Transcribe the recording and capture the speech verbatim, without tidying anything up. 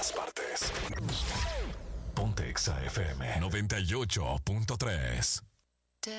todas partes. Ponte Exa F M noventa y ocho punto tres.